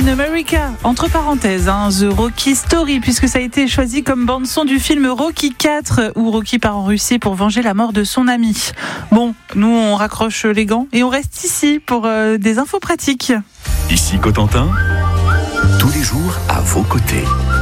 in America, entre parenthèses, The Rocky Story, puisque ça a été choisi comme bande-son du film Rocky 4, où Rocky part en Russie pour venger la mort de son ami. Bon, nous on raccroche les gants et on reste ici pour des infos pratiques. Ici Cotentin, tous les jours à vos côtés.